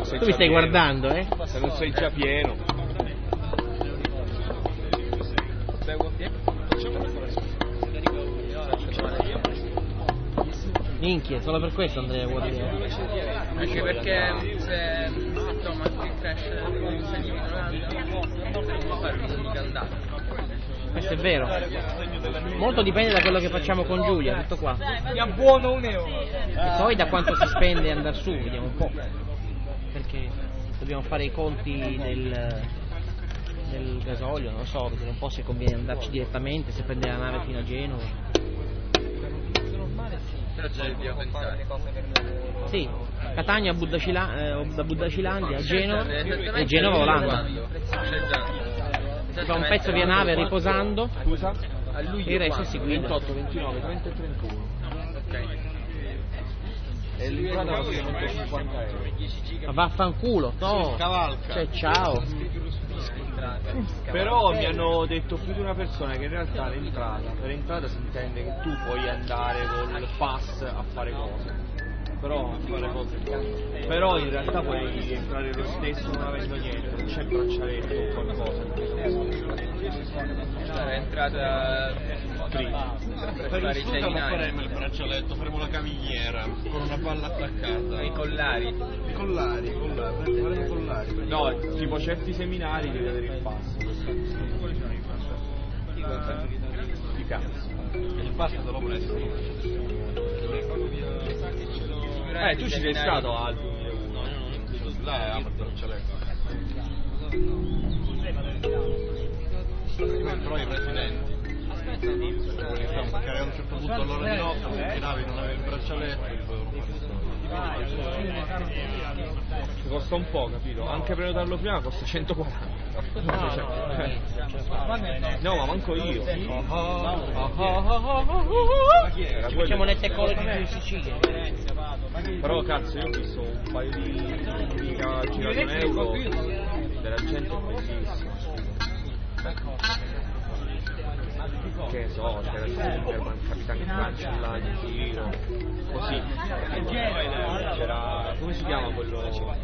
Tu mi stai guardando, eh? Se non sei già pieno. Minchia, solo per questo Andrea vuole dire. Anche perché se insomma il crash potremmo fare un'unica andata. Questo è vero. Molto dipende da quello che facciamo con Giulia, tutto qua. Mi abbuono €1. E poi da quanto si spende andare su, vediamo un po'. Perché dobbiamo fare i conti del gasolio, non lo so, vedere un po' se conviene andarci direttamente, se prendere la nave fino a Genova. Però ci dobbiamo pensare. Sì, Catania, da Buddacilandia a Genova e Genova Olanda. Si fa un pezzo via nave riposando. Scusa? A luglio Il resto si guida. 28, 29, 30 e 31. Ok. E l'entrata costa €150. Ma vaffanculo, no. Cioè, ciao. Però mi hanno detto più di una persona che in realtà l'entrata, per entrata si intende che tu puoi andare col pass a fare cose. Però in realtà puoi entrare lo stesso non avendo niente, non c'è braccialetto o qualcosa. È entrata Free. per fare i seminari. faremo il braccialetto, faremo la camigliera con una palla attaccata. I collari. Collari, faremo collari. No, tipo certi seminari devi avere il pass. Di cazzo. Il pass te lo presto. Tu ci sei stato al 2001? No, io non sono là, amo il braccialetto. Però i presidenti, quelli che a un certo punto all'ora di notte, se tiravi non avevi il braccialetto, li potevano fare. Costa un po', capito? Anche prenotarlo prima costa 140. No, ma manco io. Ci facciamo le tecnologie più in Sicilia. Però cazzo, io ho visto un paio di che ha girato €1 della gente bellissima. Che ne so, c'era il capitano Cancella in giro, così. C'era, come si chiama quello?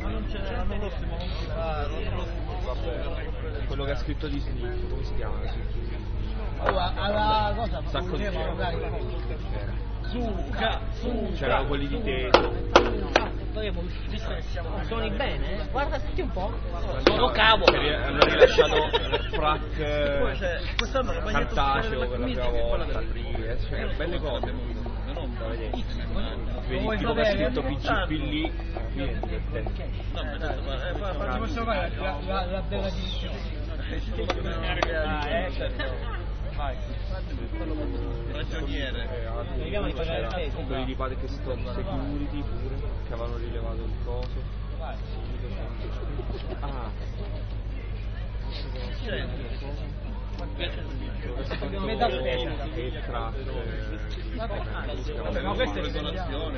Quello che ha scritto di Sniff, come si chiama? Alla cosa? Un sacco di gente. C'erano quelli di Teso. Suoni bene? Guarda, senti un po'. Sono cavo. Hanno rilasciato il frac cartaceo per la prima volta lì, cioè, belle cose da vedere. Vedi tipo che ha scritto PGP lì, alla fine è divertente. Possiamo fare la bella Vai. Ragioniere. Quelli di Pakistan Security pure, che avevano rilevato il coso. Ah. E crack. Ma questa è risoluzione.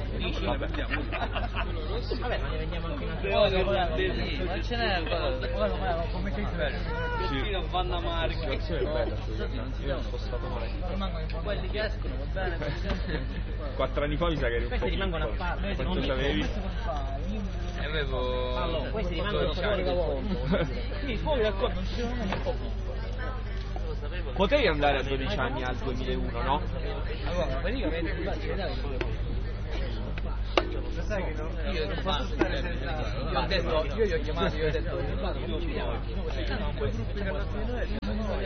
Vabbè, ma ne vendiamo anche una Ma ce n'è come sei Sì, Vanna la situazione è bella, io non sono stato mai. quelli che escono, va bene. 4 anni fa mi sa che eri un po' Questi rimangono a piccolo. parte. Quanto c'avevi? Avevo... Allora, questi rimangono fuori da conto. Sì, fuori dal conto, non ci sono neanche. Potevi andare a 12 anni al 2001, no? Allora, praticamente sai che no? Io non posso stare senza. Io ho detto, io gli ho chiamato, io ho detto, guarda, come ci chiamo? No, quei gruppi che alla fine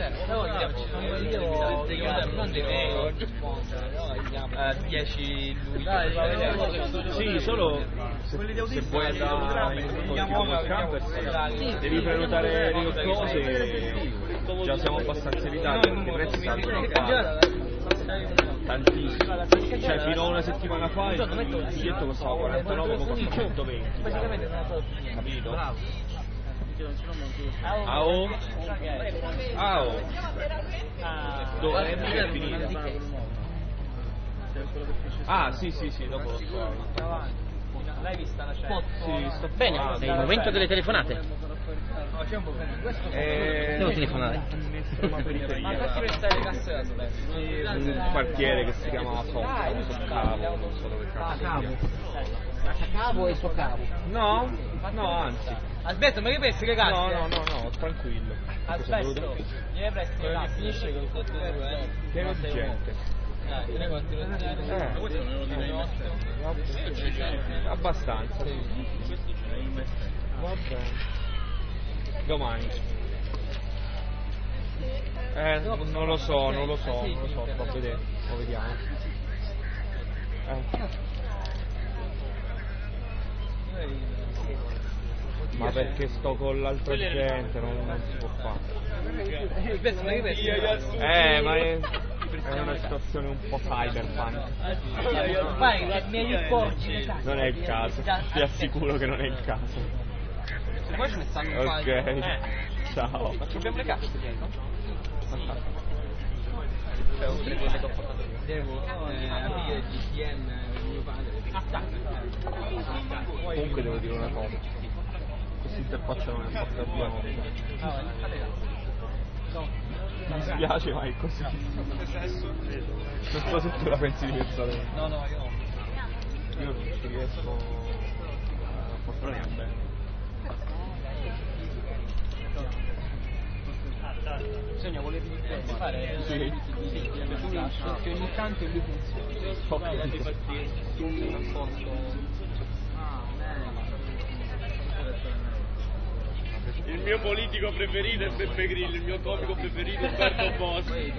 non deve 10 luglio. Sì, solo se vuoi andare in camper devi prenotare le cose, già siamo abbastanza in ritardo perché i prezzi salgono tantissimo, cioè fino a una settimana fa il biglietto costava 49, ora costa 120, capito? Ao? Ao? Dove è finita? Ah sì, dopo lo so. L'hai vista la scena? Sì, sto Bene, è il momento delle telefonate. Devo telefonare. Ma perché stare le casse da sole? Un quartiere che si chiamava Socca, non so dove cazzo. Cavo e suo cavo. No, anzi. Aspetta, ma che pensi che cazzo? No, tranquillo. Aspetta, gliene presti le cazzo. Finisce con il Pieno di gente. Abbastanza. Va bene. Domani. Non lo so, sto a vedere, lo vediamo. Ma perché sto con l'altra gente, non si può fare. Ma è una situazione un po' cyberpunk. Non è il caso, ti assicuro che non è il caso. Se poi ce ne stanno un paio. Ok, ciao. Ma abbiamo le carte dietro? Devo aprire GTN mio padre. Comunque devo dire una cosa. Questa interfaccia non è fatta bene. Mi dispiace, ma è così. Non so se tu la pensi diversamente. No, io non ci riesco a portare bene. bisogna voler fare che ogni tanto lui funziona. Il mio politico preferito è Beppe Grillo, il mio comico preferito è Umberto Bossi.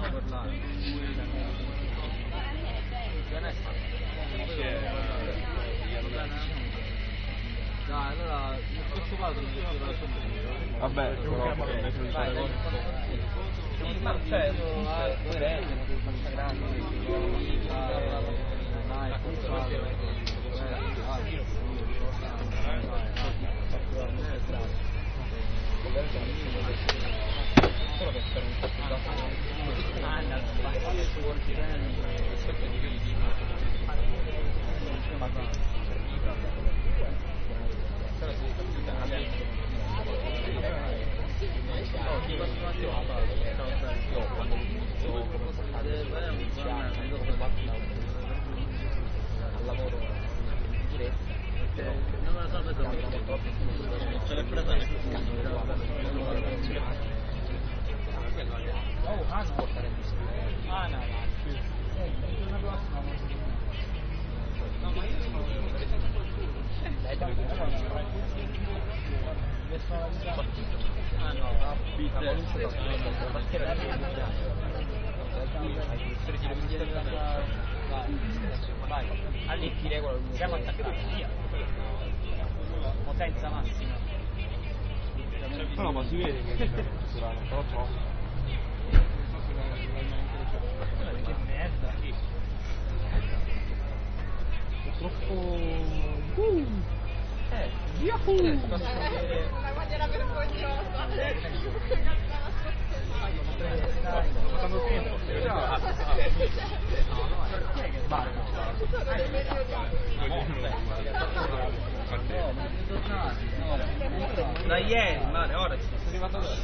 Dai, allora il prossimo quadro vabbè, però ma certo, poi rende, grande, solo per fare un po' più al lavoro diretto, non me lo so perché ce l'ho presa nel portare in bicicletta. No. Lì ti regolo, siamo attaccati via. Potenza massima. no, ma si vede che è naturale, però troppo. Che merda. È troppo. Yahoo! La guardia vergognosa. Quanto tempo? Da ieri, male, ora ci sono arrivato ora.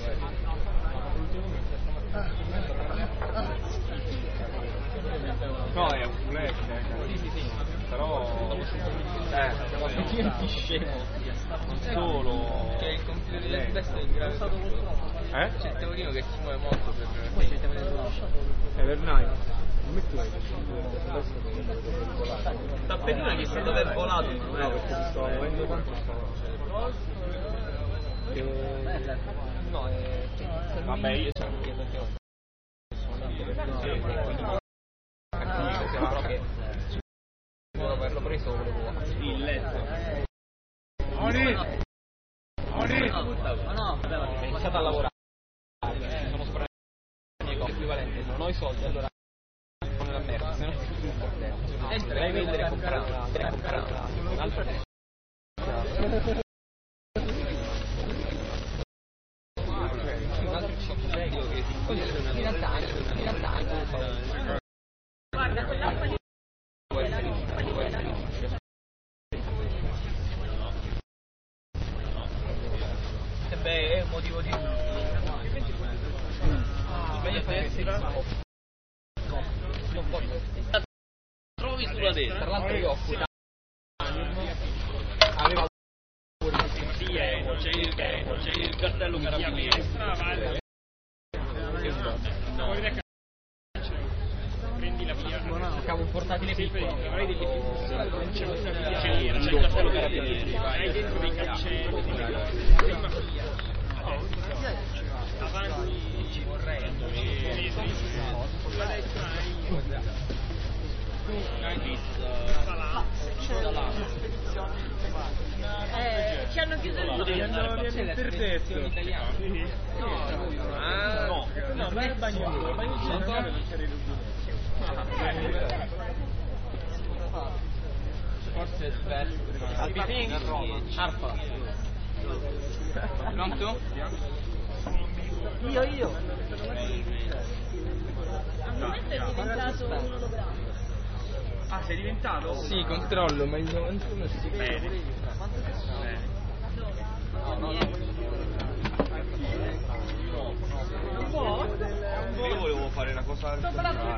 No, è un flash, sì. Però io ti scemo, non solo. Che il computer del destra è in grave. C'è il tavolino che si muove molto per Evernight. Non metti tappetino che sa dove è volato. No, perché ti sto muovendo quanto stavo. No, vabbè, io c'è però che volevo averlo preso, volevo il letto. No, ho iniziato a lavorare, sono sopra le mie cose equivalente, non ho i soldi, allora con la merda, se no si chiude un portello. Entra e vendere e comprare un altro in realtà beh, è un motivo di trovi sulla destra, tra l'altro io ho c'è il cartello carabinieri. Prendi la via. Cavo un portatile piccolo. C'è il cartello carabinieri. Vai dentro dei cancelli. Prima via. Avanti ci vorrei. Sulla destra hai visto ci hanno chiuso il nome. No, vai al bagno non c'era forse è diverso. Arpa. Pronto? Io. Al momento è diventato un ologramma. Ah, sei diventato? Sì, controllo, ma il 91 si vede. Io volevo fare una cosa al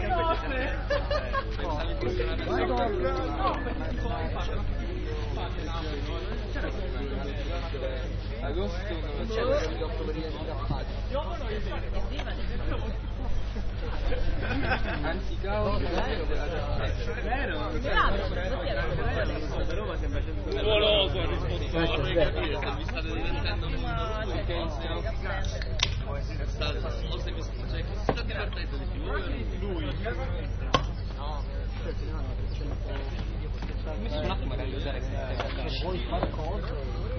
Agosto non c'è l'elicotto per gli anzi caos Voloso ha risposto vorrei capire se vi state diventando che si sta divertendo di più lui mi sono un attimo a realizzare che vuoi fare cosa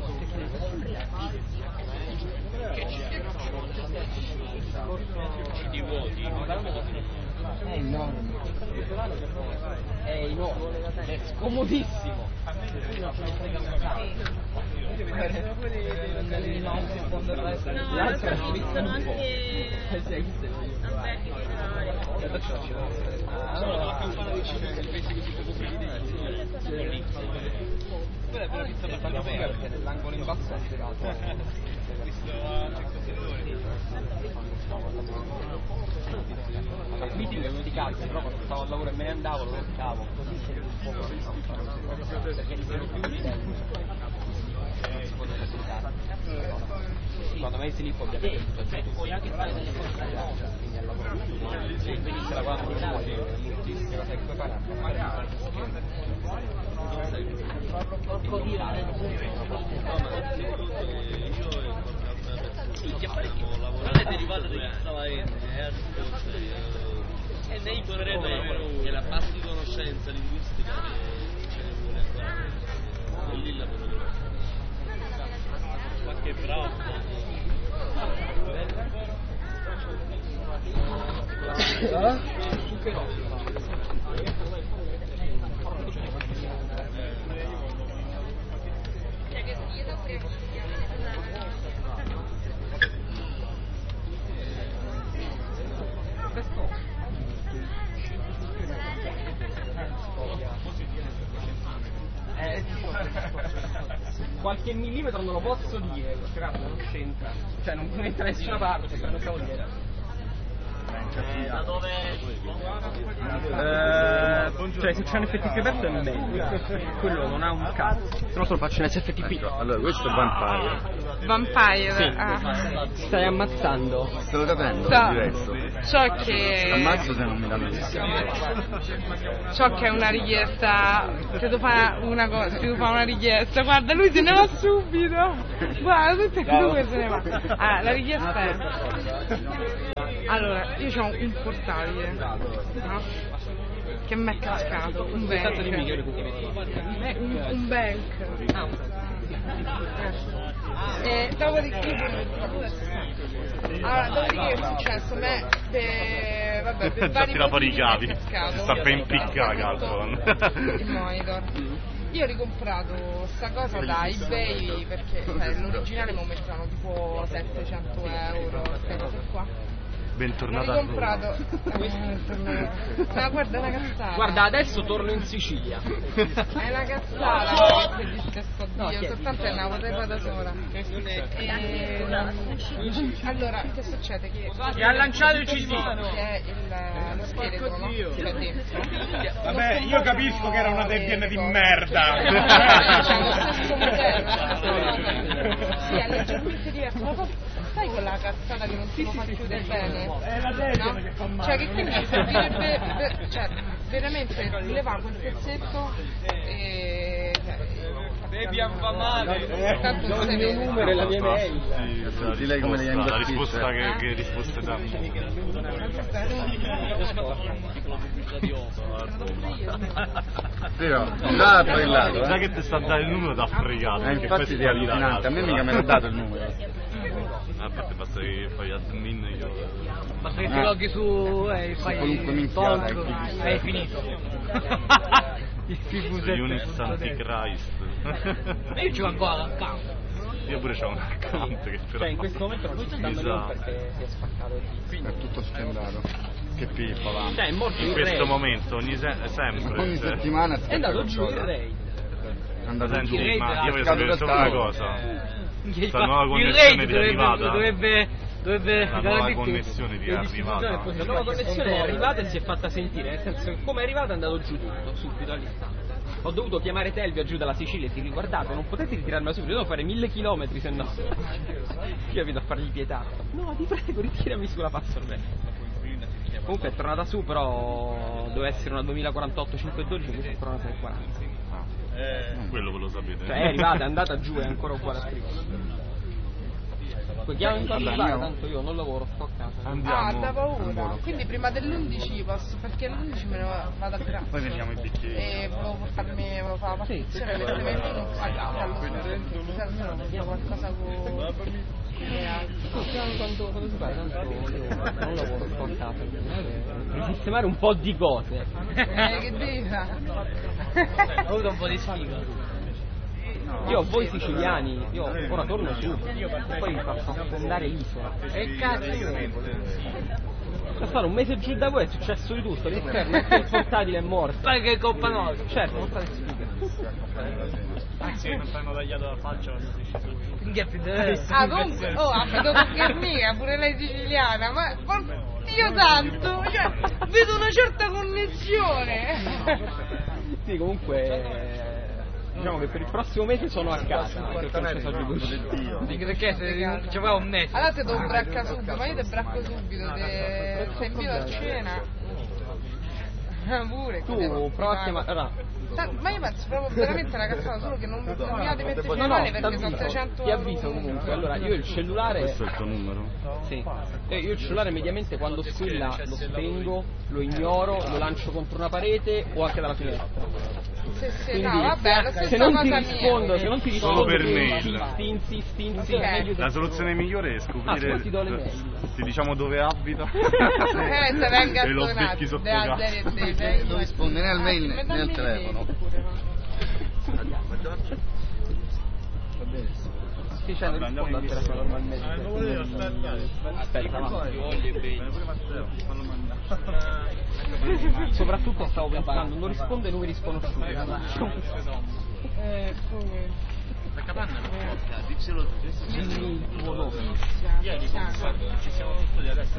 di voti è enorme, è scomodissimo. Sono anche alberghi quella è per la pizza per fare perché nell'angolo in basso è tirato. Meeting è uno di calcio, però quando stavo al lavoro e me ne andavo lo toccavo, così c'è un po' perché li vedo più di tempo. Non si può necessitare. Quando vai lì ovviamente puoi anche fare delle cose quindi al lavoro se venisse la guardia di moltissima sai come fare porco di là non è derivata da chi stava e nei vorrebbe che la base di conoscenza linguistica ce ne vuole ancora è lì il lavoro ma che bravo qualche millimetro non lo posso dire, perché non c'entra, cioè non entra da nessuna parte, non stavo dire. Da dove? Cioè se c'è un FTP aperto è meglio, quello non ha un cazzo, se no te lo faccio in SFTP. Allora, questo è Vampire. Vampire? Sì. Ah. Stai ammazzando. Te lo capendo, So- è diverso. So che Ammazzo se non mi danno il so che è una richiesta, se tu fai una cosa, se tu fai una richiesta, guarda lui se ne va subito, guarda tutte e due se ne va. Ah, la richiesta è, allora io ho un portatile, no? Che mi è cascato, un bank, un bank. E dopodiché che è successo? A me per Già tira fuori i cavi. è cascato. Sta per impiccare, calcolano. Il monitor. Io ho ricomprato sta cosa da eBay perché l'originale mi mettevano tipo 700 euro, queste cose qua. Bentornato L'ho a ricomprato. Ma guarda, è una cazzata. Guarda, adesso torno in Sicilia. È una cazzata che disco Dio, soltanto è una vorrei fare da sola. Allora, che succede? Che ha lanciato il CD. che è lo scheletro, no? C'è dentro. Vabbè, io capisco che era una Debian di merda. C'è lo stesso modello. sì, è leggermente diverso, ma sai quella cazzata che non si fa chiudere bene? No? Cioè che quindi servirebbe, cioè veramente leva quel pezzetto e... Bevi affamate, tanto non il mio numero e la mia mail. Di lei come le La risposta che risposte danno. Sì, no, già ha brillato, Sai che ti sta dando il numero da fregato. infatti è allucinante, a me mica me l'ha dato il numero. A parte basta che fai admin io. Basta che ti loghi su e fai qualunque minchiata è finito. Unix Antichrist. E io gioco ancora al campo. Io pure c'ho un account che però. Cioè in questo momento non ci stanno Esatto. lì perché si è spaccato il È tutto spendato. Che pippa, va. Cioè è morto In il questo Ray. momento, sempre. Ogni cioè, settimana È andato giù il Ray. È andato giù. Senti, ma io voglio Scado sapere solo una cosa. Questa nuova Il connessione Raid ti è arrivata? dovrebbe La nuova connessione ti è arrivata? La nuova connessione è arrivata e si è fatta sentire, nel senso che come è arrivata è andato giù tutto, subito all'istante. Ho dovuto chiamare Telvia giù dalla Sicilia e dirgli guardate, non potete ritirarmi subito, devo fare 1000 chilometri se no. Io vedo a fargli pietà. No, ti prego, ritirami sulla password. Comunque è tornata su, però doveva essere una 2048 512, invece è ancora una 640. Quello ve lo sapete. Cioè è arrivata, è andata giù, è ancora uguale a scrivere. Poi chiamami tanto io non lavoro, sto a casa. Ah, da paura. Quindi prima dell'11 posso, perché all'11 me ne vado a grande. Poi vediamo i bicchieri. E volevo fare la partizione per le vendite non si allo studente, almeno voglio qualcosa con le altre. Quando si fai, tanto io non lavoro, sto a casa. Devi sistemare un po' di cose. Che devi fare? Ho avuto un po' di sfiga. Io ho voi siciliani, io ora torno su, poi faccio affondare l'isola. E cazzo Per fare un mese giù da voi è successo di tutto, l'inferno, anche il portatile è morto. Sai che è colpa nostra. Certo, non fate sfiga. Anzi, non fanno tagliato la faccia quando si scende giù. Ah, comunque, abito con Germica, pure lei siciliana, ma Dio santo, cioè, vedo una certa connessione. Sì, comunque diciamo che per il prossimo mese sono a casa, perché non ci sono giù così. Perché se c'aveva un netto. Allora te devo bracca subito, ma io te bracco subito, se invito a cena. Pure. Tu prova a chiamare. Allora, ma io penso proprio veramente una cazzata, solo che non mi va di metterci no, male perché sono t'avviso, 300 ti euro. avviso comunque. Allora, io il cellulare. Questo è il tuo numero? Sì. Io il cellulare mediamente quando squilla lo spengo, lo ignoro, lo lancio contro una parete o anche dalla finestra. Sì, no, vabbè, la stessa se non ti cosa rispondo, mia. se non ti Solo rispondo, per tu mail. insisti, Ok. meglio La soluzione migliore è scoprire. poi ti do le mail. Ti diciamo dove abita. Se venga E lo becchi sotto casa. Non risponde né al mail né al telefono. Va bene. Sì, cioè non rispondo al telefono normalmente. Aspetta, va. Soprattutto stavo pensando, non rispondo ai numeri sconosciuti. La capanna non porta, diccelo Il tuo nome. Ieri ci siamo tutti adesso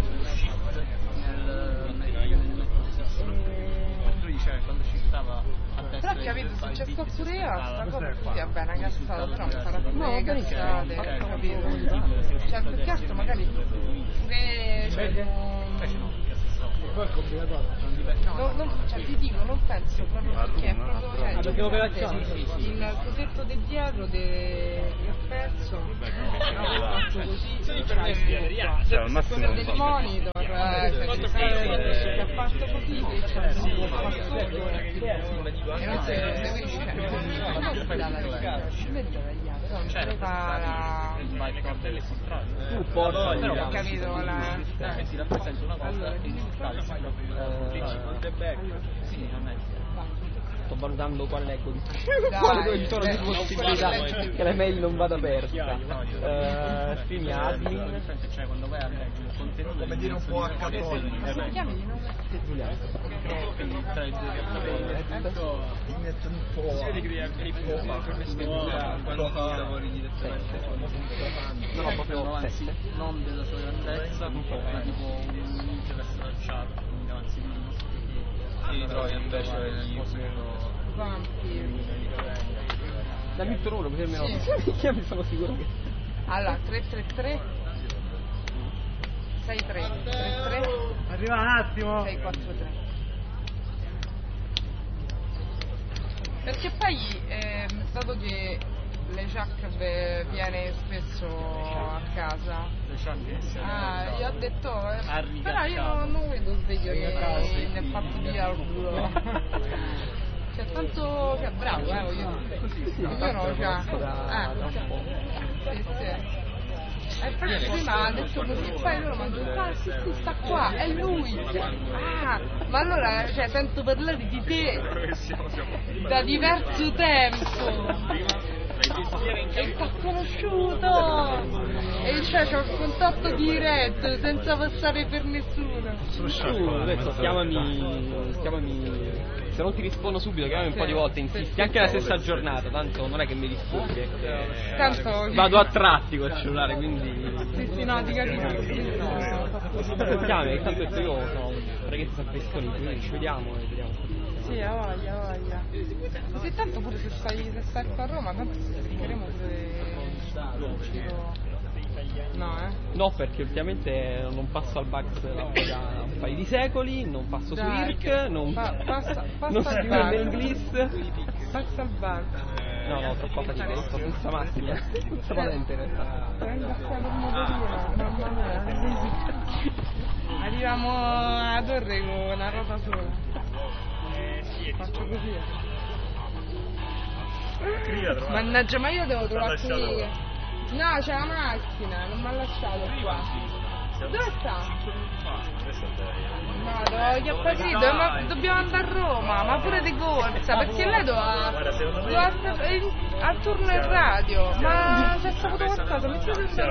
tu dicevi quando ci stava a destra. Però capito, se c'è sto pure io, sta cosa sì, vabbè, una cazzata, però mi farà pure le cazzate, capito? Cioè, più che altro magari pure cioè ti dico, non penso proprio perché è proprio, cioè, perché il cosetto del dietro del pezzo fatto così, Cioè al massimo quello del monitor che ha fatto così, che c'è il passaggio e non si dice, non è sbagliata però non si fa la Tu porta, ho capito la si rappresenta una cosa sto valutando quale leggo di quale dove ci sono più possibilità che la mail non vada aperta. Fini admin, cioè quando vai a leggere il contenuto come dire un po' a come chiami di nome? Giuliano. Si vede che devi avere quando lavori direttamente. No, proprio non della sua grandezza, tipo un interesse da chat, quindi avanzi ti ritrovi invece Vampiri. dammi il tuo numero così almeno mi sono sicuro che Allora, 333 6333 Arriva un attimo. 643. Perché poi, dato che le Chuck viene spesso a casa, io ho detto, però io non vedo sveglio nel fatto di alcol. Cioè, tanto che è bravo, voglio dire. Io no, già. Sì. E infatti prima ha detto così, poi loro mi hanno detto, sì, sta qua, è lui. Ma allora, cioè, sento parlare di te da diverso tempo. E t'ho conosciuto! E cioè c'ho il contatto diretto, senza passare per nessuno. Tu ho detto chiamami. Se non ti rispondo subito, chiamami un po' di volte, insisti, anche la stessa giornata, tanto non è che mi disturbi, Tanto vado a tratti col cellulare, quindi. Sì, no, ti capisco. Chiami, tanto io sono ragazzi sempre disponibile, quindi ci vediamo e vediamo. Sì, ha voglia. Così tanto pure se stai qua a Roma, tanto cercheremo pure un giro. No, No, perché ultimamente non passo al Bugs da un paio di secoli, non passo su IRC, non scrivo nell'English. Passa al bar. No, troppa fatica, io sto senza macchina, senza patente in realtà. Prendo qua per motorino, mamma mia. Arriviamo a Torre con una ruota sola. Faccio così. Mannaggia, ma io devo trovare qui. No, c'è la macchina, non mi ha lasciato qua. Dove sta? No, devo chiappare grido, ma dobbiamo andare a Roma, ma pure di corsa, perché lei doveva a turno in radio, ma c'è saputo qualcosa, mi chiede il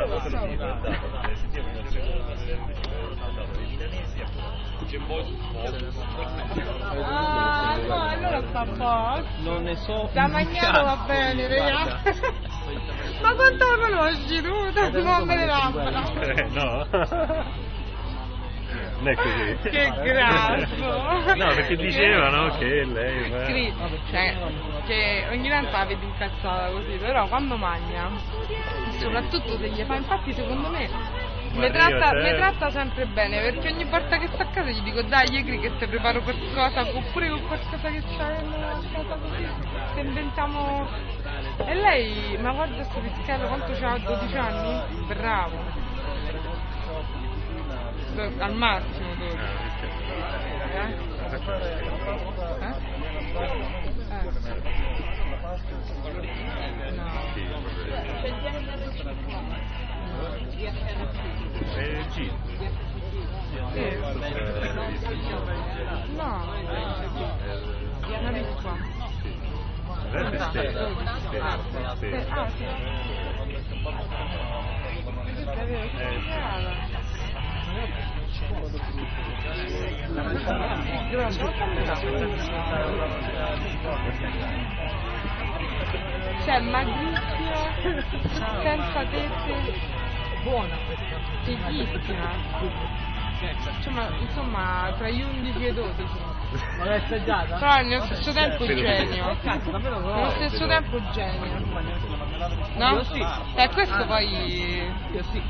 no, allora sta a posto. Non ne so. Da Magnano va bene, ragazzi. Ma quanto la conosci tu? Non me ne lampada. No. Non è così. Che grasso. No, perché dicevano che lei cioè, che ogni tanto la vedi incazzata così, però quando mangia, soprattutto se gli fa, infatti secondo me mi tratta sempre bene, perché ogni volta che sto a casa gli dico dai Egri che ti preparo qualcosa, oppure con qualcosa che c'è a casa così, se inventiamo. E lei, ma guarda sto pischello, quanto c'ha, 12 anni? Bravo. Al massimo 12. No, una piccola. Cioè magrissima, senza tette, buona, fighissima. Cioè, ma insomma tra gli 11 e i 12. Ma l'hai assaggiata? Però nello stesso tempo genio. Nello stesso tempo genio. No? Io sì. Questo poi. Io sì.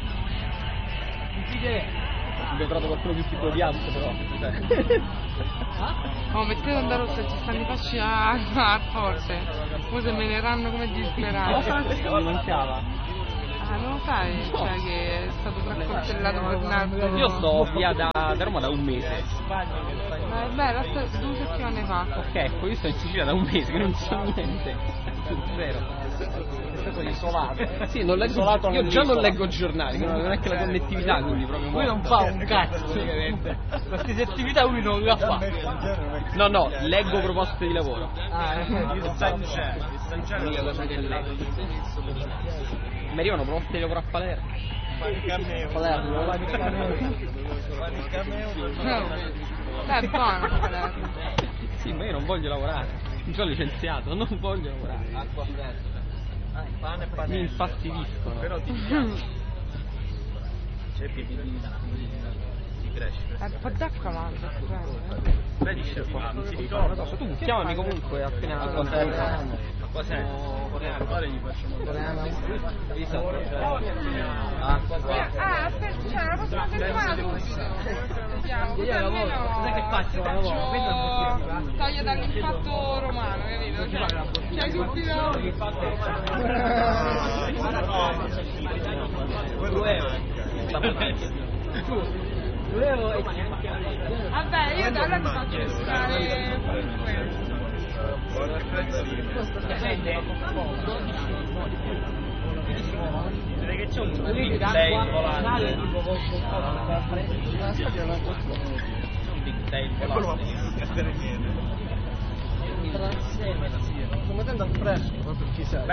Abbiamo trovato qualcuno più piccolo di altro però. Oh, mettete onda rossa, ci stanno i fasci a forze. Poi se me ne ranno come disperati. Mi mancava. Non lo sai, cioè che è stato traccoltellato Bernardo. Io sto via da Roma da un mese. Beh, 2 settimane fa. Ok, ecco, io sto in Sicilia da un mese, che non so niente. Zero. Sei isolato. Sì, non leggo, io già non leggo giornali, non è che la connettività, quindi proprio. Lui non fa un cazzo, praticamente. Queste attività lui non la fa. No, leggo proposte di lavoro. L'unica cosa che leggo. Mi arrivano proposte di lavoro a Palermo. Palermo. È buono Palermo. Sì, ma io non voglio lavorare. Mi sono licenziato, non voglio lavorare. Acqua fresca. Pane e pane. Mi infastidiscono. Però ti cerchi di crescere. Un po' d'acqua mangia, Lei dice qua, non si ricorda. Tu chiamami comunque appena Qua siamo, gli facciamo aspetta, cioè la prossima settimana subito. Vediamo, così almeno toglie dall'impatto romano, capito? Cioè subito. Vabbè, io da allora ti faccio stare che c'è un big tail volante. Un big tail volante. Sto mettendo al fresco proprio chi sei.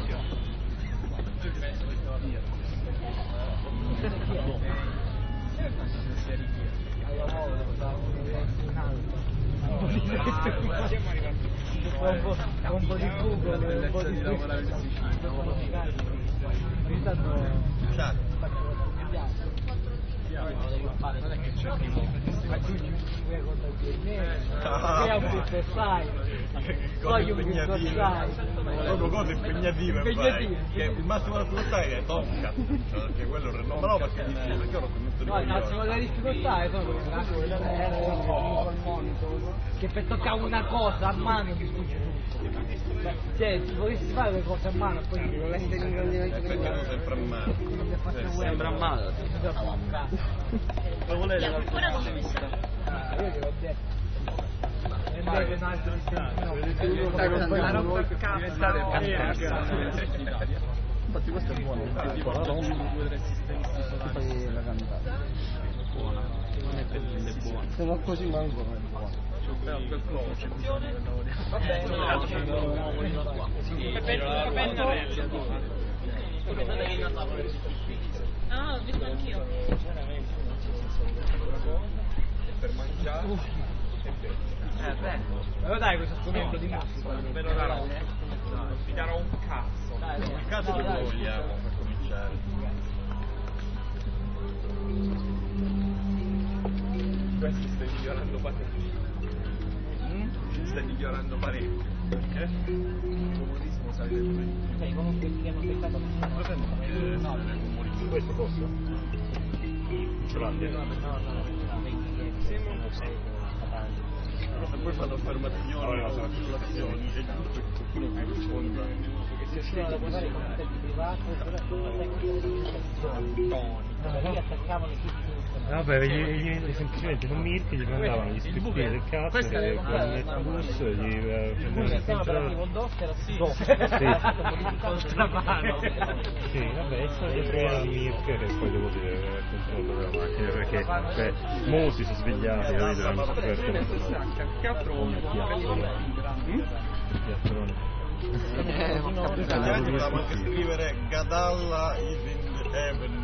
Un po' di Google, un po' di Proprio cose impegnative, che il massimo della difficoltà è Tosca, perché quello non me lo perché io ero convinto di no, il massimo della difficoltà è proprio che per toccare una cosa a mano ti sfugge tutto. Cioè, se volessi fare le cose a mano poi perché non sempre a mano. Sembra male. Lo volete ancora come mi sta? Io gliel'ho detto. E deve un altro la roba a cazzo. Infatti questo è buono, la cantata. Buona. Non è per è buona. Se non così manco non è buono. Va bene, Ah, l'ho visto anch'io. Per mangiare. Però dai questo strumento di musica. Meno raro. Mi darò un cazzo. Il caso che vogliamo per cominciare. Questo stai migliorando parecchio. Stai migliorando parecchio. Perché? Il comunismo sale sempre. Sai, comunque che hanno pensato Questo posso? Ce l'hanno? E poi fanno affermazioni sulle azioni e tutto qualcuno che risponda. che si da guardare con un tempo privato, però lì attaccavano tutti. Vabbè, semplicemente con Mirko gli mandavano gli scriptini del cazzo e con il bus gli prendevano il sistema operativo DOS era sì, vabbè, è stato il problema di Mirko che poi dopo si deve controllare la macchina perché mo si sono svegliati, capito? Hanno scoperto che altro Potevamo anche scrivere Gadalla is in heaven.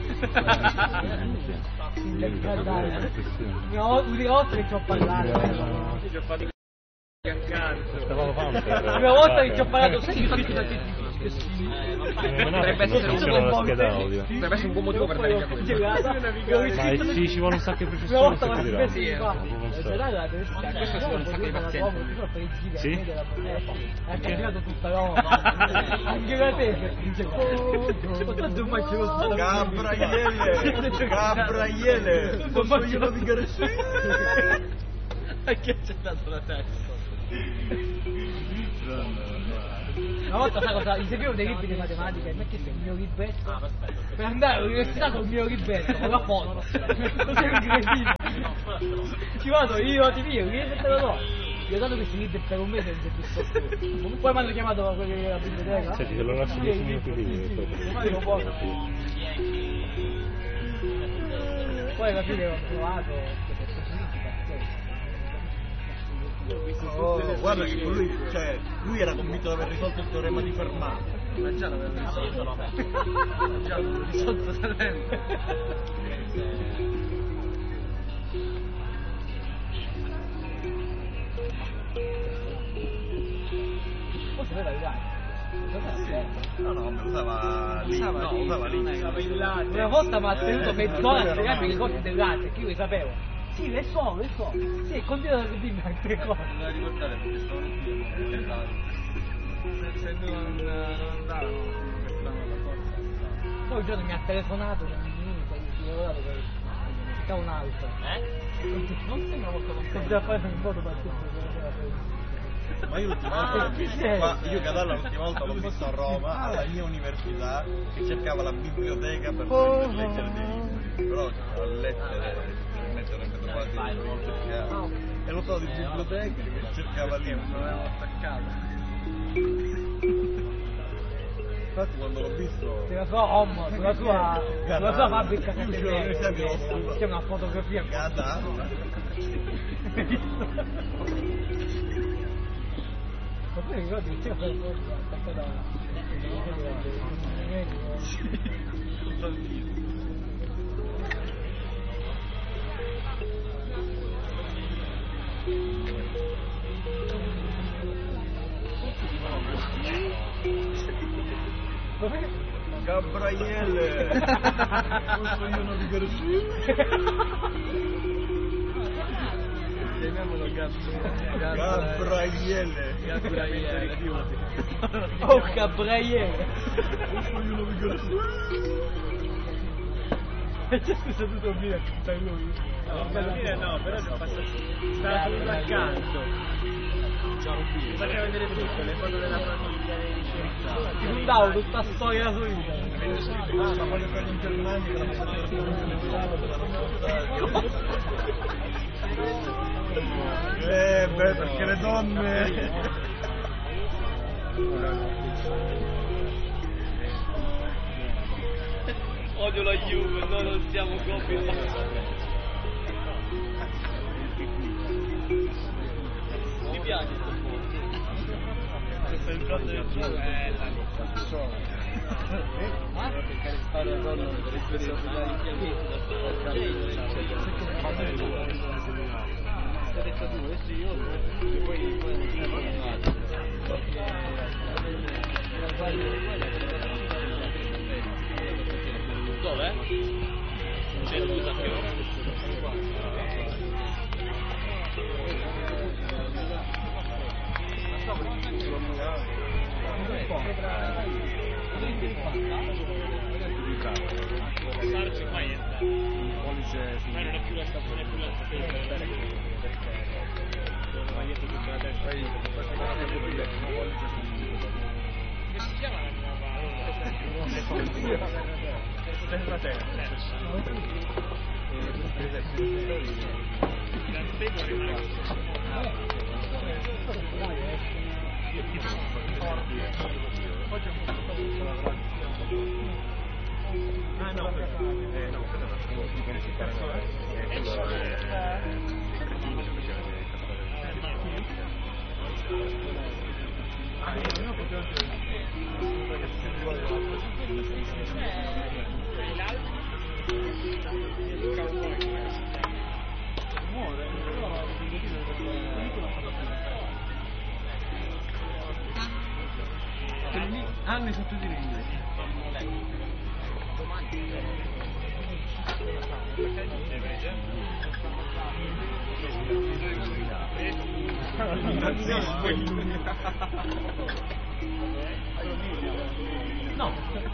No, un otto che ci ho parlato. La prima volta che ci ho parlato dovrebbe essere un buon motivo per dare ma sì, ci vuole un sacco di professione questo ci vuole un sacco di pazienza. sì? ha cambiato tutta roba anche da te tanto faccio lo stato Gabriele posso io navigare su che c'è dato la testa. Una volta sai cosa? Gli servivo dei libri di matematica e metti il mio libretto per andare all'università con il mio libretto con la foto. Così è incredibile. Ci vado io, ti piglio, vieni e te lo do. Gli ho dato questi libri per un mese e non si è più. Poi mi hanno chiamato quelli della biblioteca. Senti, te lo lascio 10 minuti lì. Poi alla fine ho trovato guarda che lui, cioè, lui era convinto di aver risolto il teorema di Fermat. Ma già l'avevo risolto. Già l'avevo risolto talento. forse era il no, me usava lì. Usava lì. Una volta mi ha tenuto mezz'ora a spiegarmi le cose del latte, che io le sapevo. Sì, le so. Sì, e continua a dirmi altre cose. Non la ricordare perché stavano qui. Se non andavano, mettevano la forza. Poi un giorno mi ha telefonato, mi ha lavorato per un altro. Non sembra molto contento. Poteva fare un foto per tutto. Ma io l'ultima volta io Catalla l'ultima volta l'ho visto a Roma, alla mia università, che cercava la biblioteca per leggere dei libri. Però a lettere metterebbe quasi cercare. E l'ho trovato in biblioteca che cercava libri, non avevo attaccato. Infatti quando l'ho visto sulla sua home, sulla sua fabbrica c'è una fotografia Catalla. Ma poi ricordi che c'era attaccata Gabriele! Questo io non ricordo. Chiamiamolo Gabriele! Oh Gabriele! Questo io non ricordo. E c'è seduto via per lui. No, però sta seduto accanto. Faceva vedere tutto, le foto della famiglia, le ricerche. Ti contavo tutta storia sua vita. Ma voglio fare in Germania che la beh, perché le donne Odio la Juve, noi non siamo coppie. Mi piace questo posto. Questo è il prato del Juve. Perché stare a donne per esperienza da ho detto tu, adesso io poi dov'è? C'è scusa che Sarci mai entra. Ma non è più la stazione, è più la stazione perché la maglietta tutta la testa che si chiama la nuova terra Ah no, hanno i sottotitoli in inglese. No,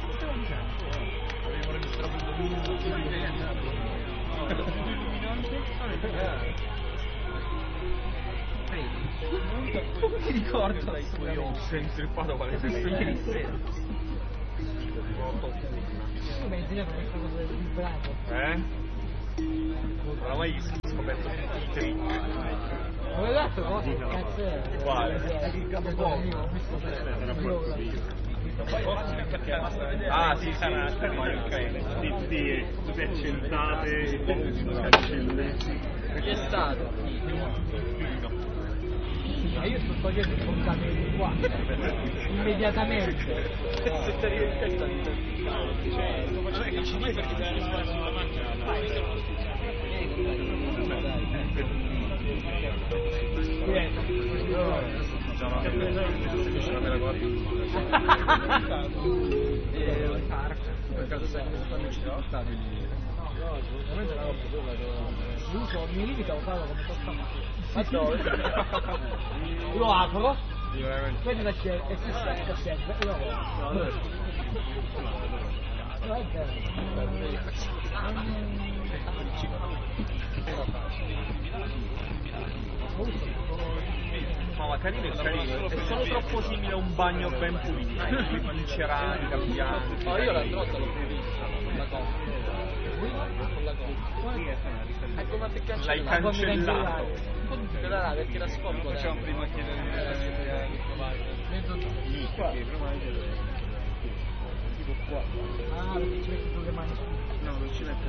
ti ricordo io ho strippato quale stesso ieri sera. Tu mi hai insegnato questa cosa del vibrato. Non l'ho mai scoperto i trick. Ho guardato cosa? Cazzo è? Quale? Il capocollo mio, ho visto Ah sì, sì, tutte accentate, cancelletti. chi è stato? Io sto togliendo il portato di qua immediatamente. Se ti arrivi in testa di lo facciamo che ci dici perché ti hai sparato sulla macchina. L'uso mi limita a usarlo come tostata. Lo apro, vedi la c'è e si stacca sempre. No, ma carino è carino, è solo troppo simile a un bagno ben pulito, in ceramica, bianco. No, io l'androtta l'ho più vista, con la cosa. È come a te L'hai cancellato. Là, perché la scorgo. Facciamo prima chiedere Ah, perché ci metti tu le mani su. No, non ci mette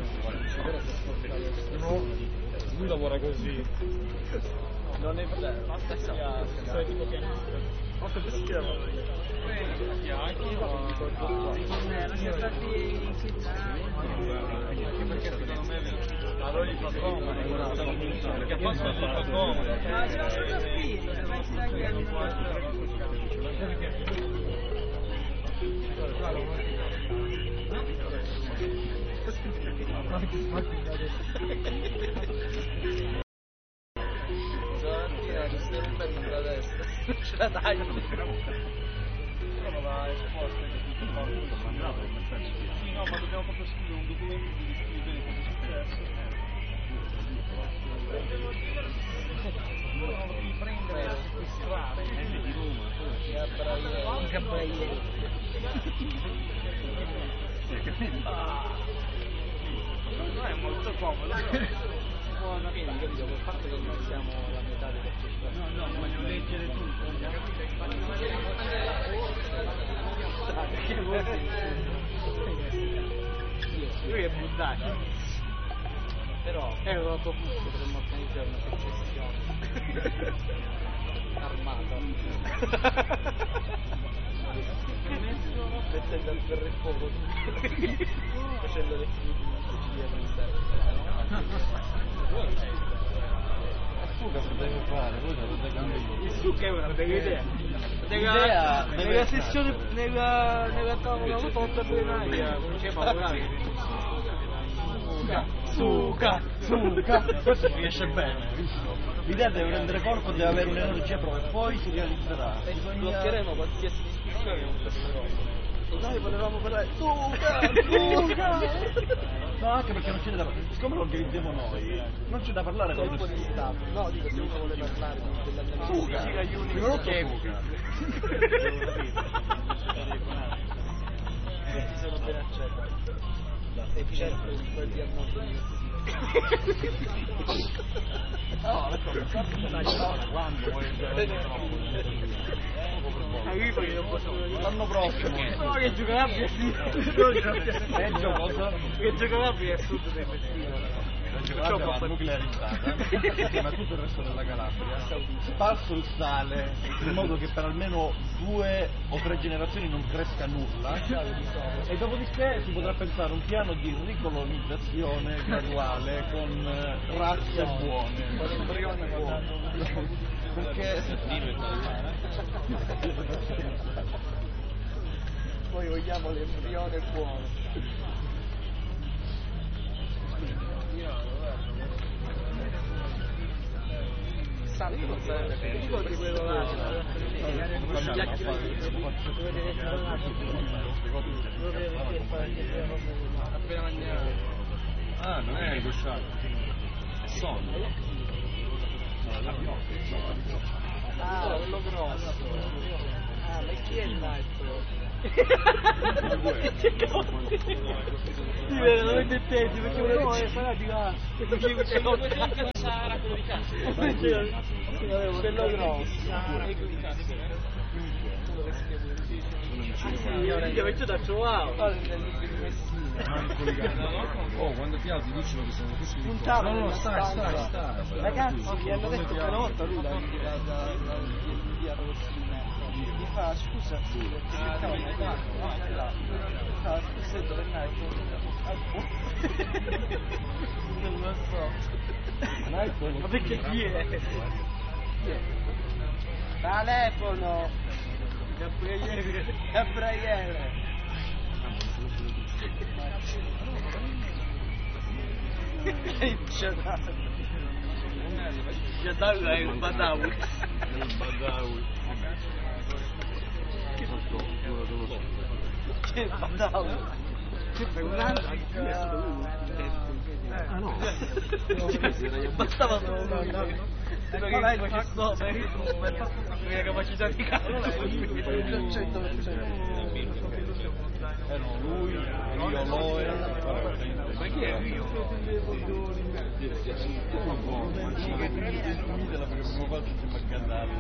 Lui lavora così. Non è vero, basta sei tipo pianista. Basta che si chiama. Perché secondo me allora gli fa comodo, perché a posto gli fa comodo. Ma c'è una cosa spinta, pensi da chi Non ce la taglio. Sì, no, ma dobbiamo proprio scrivere un documento di descrivere cosa è successo. devi prendere e sequestrare? Di Roma. Gabriele. No, è molto comodo. Quindi, capito, col fatto che noi siamo la metà delle persone. No, voglio leggere tutto. Che vuol dire? Lui è buttato. Però è un autobus, potremmo organizzare una processione armata. Mettendo al ferro e fuoco facendo le Fuga se deve fare, voi dovete cambiare. Il succo è una bella idea. Nella sessione, nella tavola foto plenaria, come si chiama? Suca. Questo si riesce bene, visto? L'idea deve prendere corpo, deve avere un'energia propria e poi si realizzerà. Bloccheremo qualsiasi discussione con queste cose. Noi volevamo parlare Suca! No, anche perché non c'è da parlare. Siccome lo organizziamo noi, non c'è da parlare con Colpo di stato. No, dico, se uno vuole parlare dell'andamento Fuga. questi sono ben accetti. E certo quel di Arnoldo No, quando vuoi l'anno prossimo. No, che giocabile è Peggio cosa? Che giocabile è sud del Messina. Calabria nuclearizzata insieme a tutto il resto della Calabria, sparso il sale in modo che per almeno 2 o 3 generazioni non cresca nulla, e dopodiché si potrà pensare un piano di ricolonizzazione graduale con razze buone, perché poi vogliamo l'embrione buono. Santo non sarebbe ricordi quello là appena mangiato. Ah, non è il gosciato. Sonno. Ah, quello grosso. Ah, ma chi è il maestro? Sì, veramente tesi, perché volevo fare di là. Quello di Sara, quello di casa. Quello grosso. Io invece da trovavo. Oh, quando ti alzi dicono che sono tutti di Puntava no, nella stai. stanza. Ragazzi, gli hanno detto che una volta lui da via Rossina mi fa scusa, sì, perché cercavo di fare, no, è là. Fa scusa, dove andai? Non lo so. Ma perché chi è? Telefono! Gabriele! Che giornata! Giadawi è il Badawi. Che Badawi! Ah no? Bastava solo uno. Vabbè, ci sto per la capacità di calcolo. Erano lui, io, Loe. Ma chi è Rio? La prima volta che mi cantato.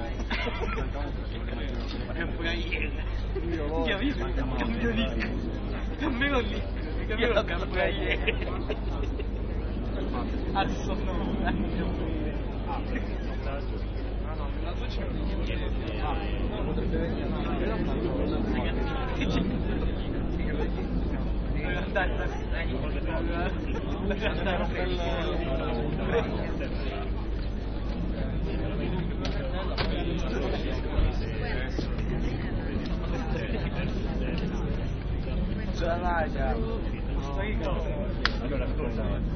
Ti ha visto? Cambio lì. Cammino lì. Cammino ieri. Adesso no. Allora ascolta.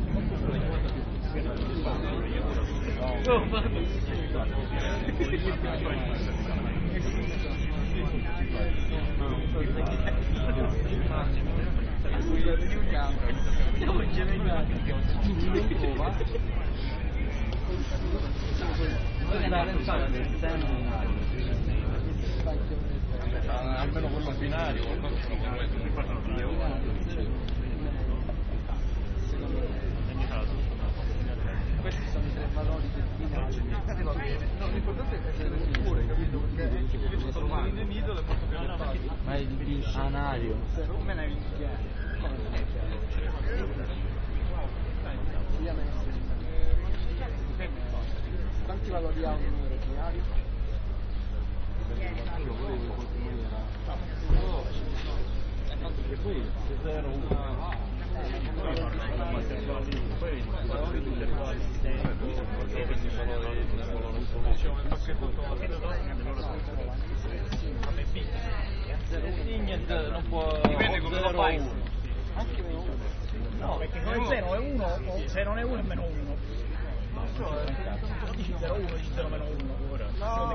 Almeno quello binario, Questi sono i tre valori del binario. Va bene. No, l'importante è essere sicuro, capito? Perché invece sono in nemico è molto più facile. Ma è il binario. Come ne quanti valori ha un numero binario? io volevo in qualche maniera. E poi se 0, 1. Non può. Dipende come lo fai. Anche meno 1. No, perché se non è 0 è 1, o se non è 1 è meno 1. Dici 0 1, dici 0 meno 1. No,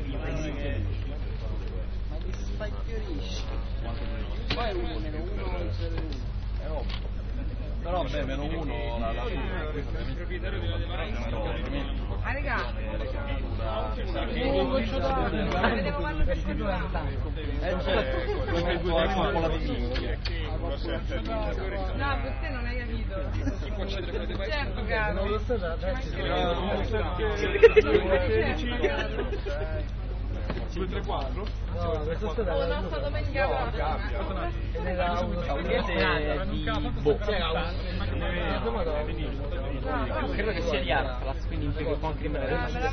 Ma ti spagliorisci. Poi è 1 meno 1 o 0 1. È ovvio. Però beh, meno 1 la Ah raga, avete comando per questo no, per te non hai capito. Certo caro. 2, 3, 4? No, questo è stato domenica prossima. Ed era Credo che sia di Atlas, quindi impiego anche me.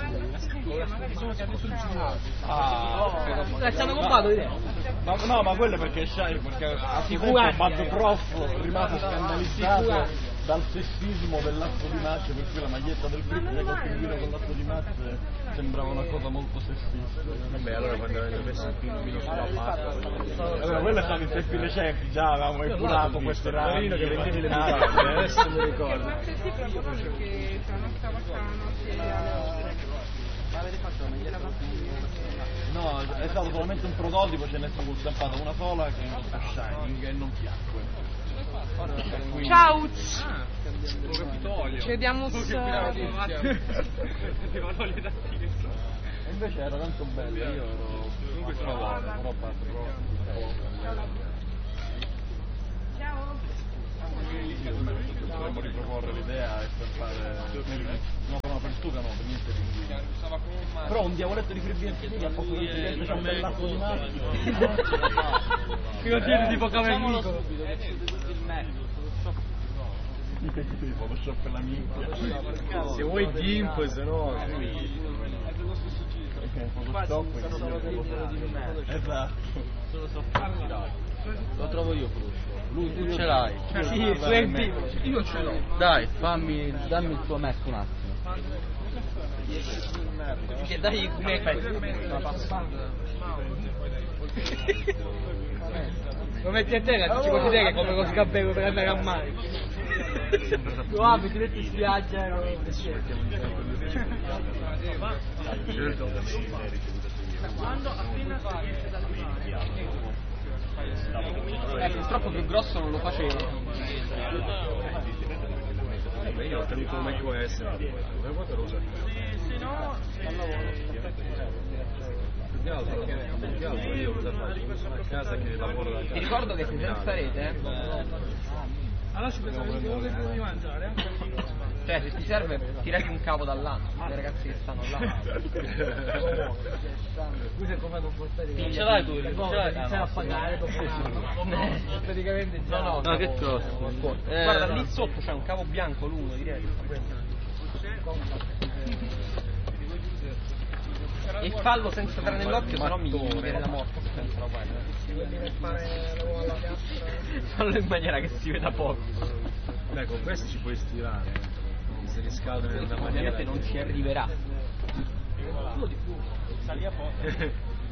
Ci hanno comprato idea. No, ma quello perché a sicuro Bad Prof rimase scandalizzato dal sessismo dell'atto di match, per cui la maglietta del Frick col pinguino con l'atto di match sembrava una cosa molto sessista. Vabbè, allora quando avete messo il pinguino sulla pasta. Allora, quello è stato in tempi recenti, già avevamo epurato questo ramo che vendevi le mutande, adesso mi ricordo. Ma c'è sì proprio che tra una stava avete fatto la maglietta No, è stato solamente un prototipo, ce n'è stampata una sola che è molto shining e non piacque. Ciao! Ci vediamo E invece era tanto bello, io ero comunque provato, però dovremmo riproporre l'idea e stampare no, per stuga no, per niente di però un diavoletto di Fribbien a poco di gente c'è un bell'atto di mare che lo tieni tipo Cavernico. Sì, Photoshop è la minchia. Se vuoi GIMP, se no. Esatto. Lo trovo io Fruscio. Lui tu ce l'hai. Sì, tu hai il primo. Io ce l'ho. Dai, dammi il tuo Mac un attimo. Che dai il Lo metti a terra, ci puoi vedere come lo sgabbero per andare a mare. Lo apri, ti metti in spiaggia e quando appena si esce dal mare Purtroppo più grosso non lo facevo. Io ho tenuto macOS, per quanto lo uso? Se no, Più che altro io cosa faccio? Sono a casa che lavoro da casa. Ti ricordo che sei senza rete, allora ci pensavo di quello che devo di mangiare. cioè se ti serve tirati un cavo da là, dei ragazzi che stanno là. Questo è come non puoi stare. Non ce l'hai tu, ce l'hai a pagare dopo un anno. Praticamente già. No, che cosa? Guarda lì sotto c'è un cavo bianco lungo, direi. E fallo senza dare nell'occhio, sennò mi viene la morte senza la guarda. Fallo in maniera che si veda poco. Beh, con questo ci puoi stirare. Se riscaldano in una maniera. Ovviamente non ci arriverà. Sali a poco.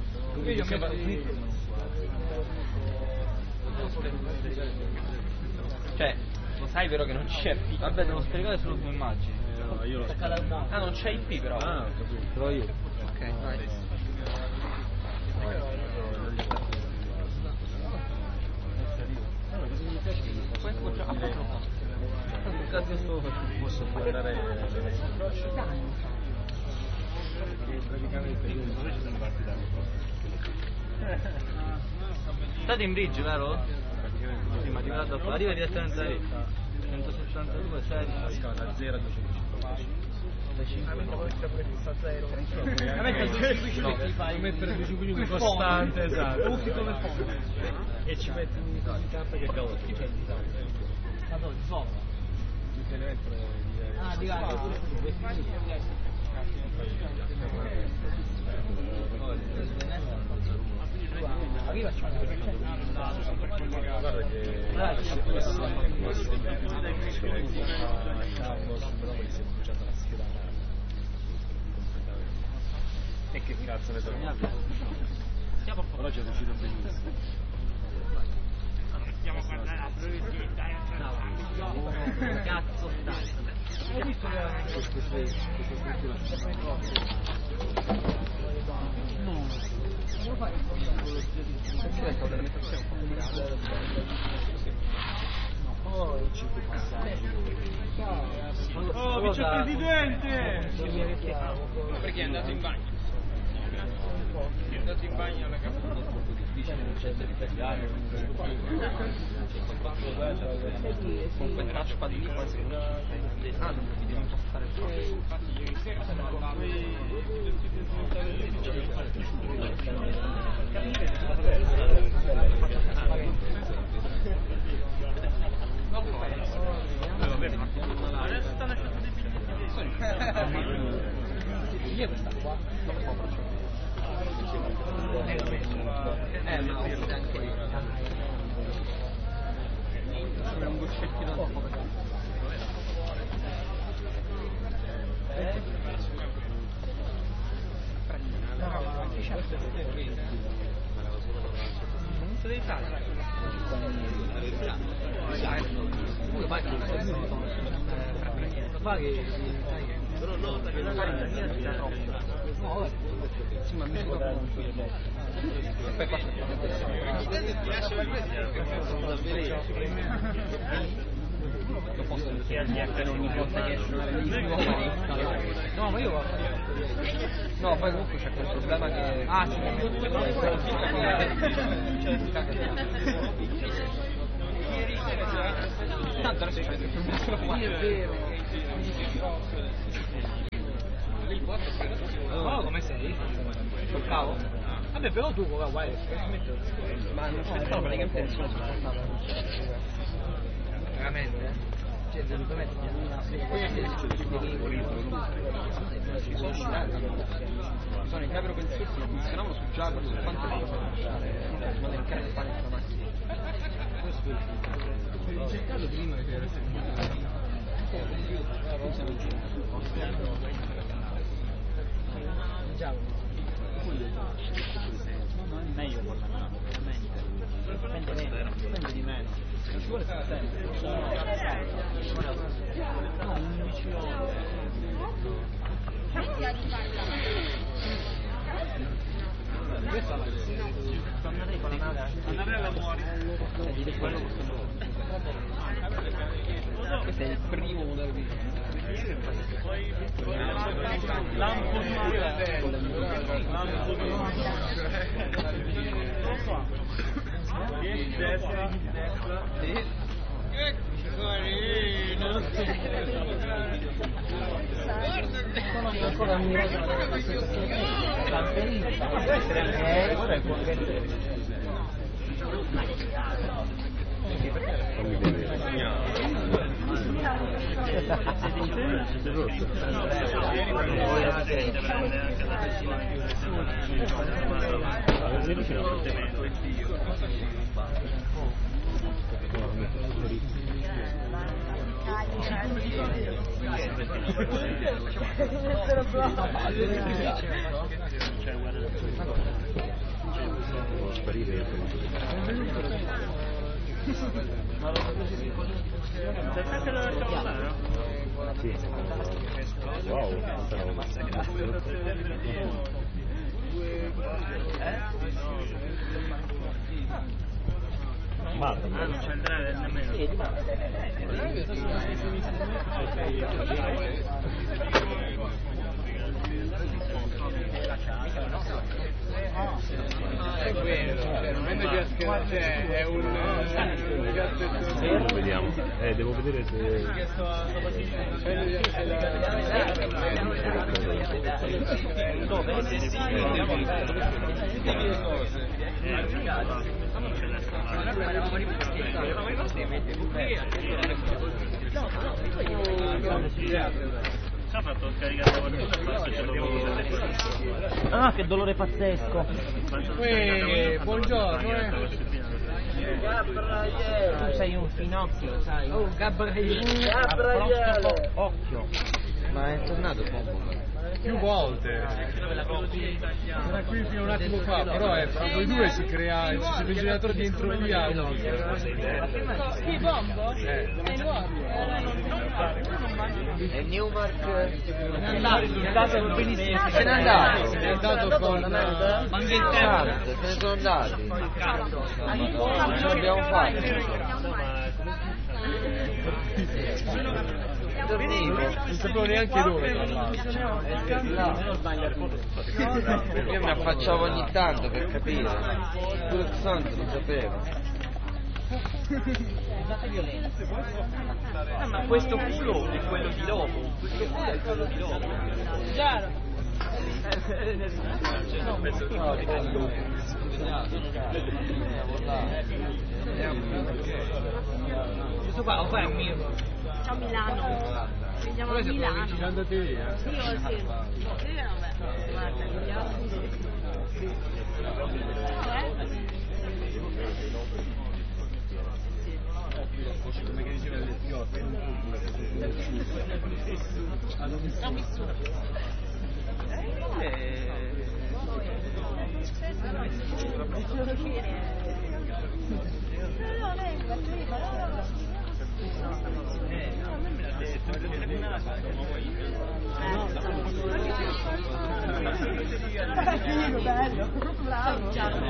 Cioè, lo sai vero che non c'è IP? Vabbè, devo spiegare solo due immagini. Io lo so. Ah, non c'è IP però. Ah, ho capito. Però io. Ok, vai. Questo già Che cazzo sto facendo? Posso mandare praticamente io non ci siamo fatti da State in bridge, vero? praticamente Sì, ma ti vado a arriva direttamente da lì. 162, 6. la scala da 0 a 250. mettere 250 costante, esatto. Usi come fondo. E ci metti in carta che cavolo. Ma dove? Di sopra? Ah, di là. Arriva Guarda che e che cazzo ne so. Però ci è riuscito benissimo. Stiamo guardando la proiettita. Cazzo stai. Hai visto Oh, vicepresidente! Perché è andato in bagno? È andato in bagno alla con quel touchpad lì poi se non mi devo impostare Adesso sta lasciando dei biglietti. io questa qua non lo so ma anche lì è un goccettino da poco. Non devi fare però no, perché la farina si dà troppo. No, sì, ma mi sto poi qua lo posso dire ogni volta che esce una bellissima no, ma io no, poi comunque c'è quel problema che tanto adesso c'è il problema è vero. Oh, come sei? Sul cavo? Vabbè, però tu guarda, ma non c'è stato praticamente nessuno veramente? Cioè, secondo me sono i cabro pensieri che funzionavano su Jaguar su quanto devo fare ma nel cane pane sulla macchina ho cercato prima che era meglio con la mano, veramente. Spende di meno. Non ci vuole più tempo. No, 11 ore. Annarella muore. Questo è il primo Lampo di destra. Ancora ammirato Sì. Wow, Marta, non c'è il driver nemmeno. È quello, non è che scherzare, è un vediamo. Devo vedere se ha fatto scaricare Ah, che dolore pazzesco. Buongiorno. Tu sei un finocchio, sai? Oh, Gabriele. Occhio. Ma è tornato poco. Più volte. Era qui fino a un attimo fa, però fra voi due si crea il generatore di entropia. Sì, bombo? È nuovo. E Newmark È andato benissimo. se n'è andato. È andato con Se ne sono andati. Non ce l'abbiamo fatto. non sapevo neanche dove, tra l'altro. Io mi affacciavo ogni tanto per capire. Pure il santo non sapevo. ma questo culo è quello di dopo. Questo culo è quello di dopo. Chiaro. Questo qua lo fai a Milano. A Milano. Andiamo a Milano. Ci andate via? Sì, vabbè. Guarda, vediamo. Come che diceva il signore, Bello, bravo.